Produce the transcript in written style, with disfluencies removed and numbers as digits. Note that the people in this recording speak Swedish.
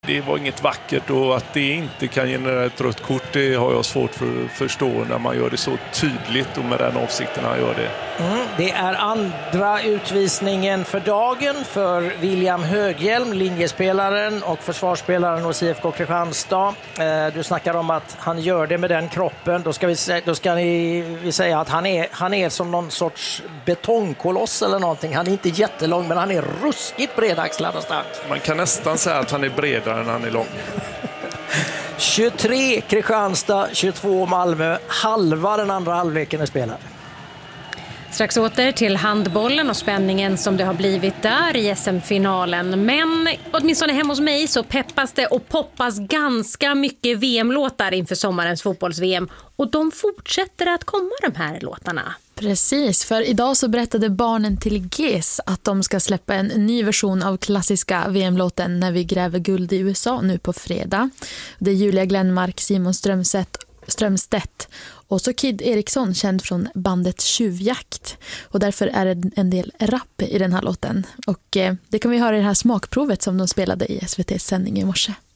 Det var inget vackert, och att det inte kan generera ett rött kort, det har jag svårt för att förstå när man gör det så tydligt och med den avsikten han gör det. Det är andra utvisningen för dagen för William Höghjelm, linjespelaren och försvarsspelaren hos IFK Kristianstad. Du snackar om att han gör det med den kroppen. Då ska vi säga att han är som någon sorts betongkoloss eller någonting. Han är inte jättelång, men han är ruskigt bredaxlad och stark. Man kan nästan säga att han är bredare än han är lång. 23 Kristianstad, 22 Malmö. Halva den andra halvleken är spelad. Strax åter till handbollen och spänningen som det har blivit där i SM-finalen. Men åtminstone hemma hos mig så peppas det och poppas ganska mycket VM-låtar inför sommarens fotbolls-VM. Och de fortsätter att komma, de här låtarna. Precis, för idag så berättade barnen till GES att de ska släppa en ny version av klassiska VM-låten När vi gräver guld i USA nu på fredag. Det är Julia Glenmark, Simon Strömstedt och så Kid Eriksson, känd från bandet Tjuvjakt. Och därför är det en del rap i den här låten. Och det kan vi höra i det här smakprovet som de spelade i SVT:s sändning i morse.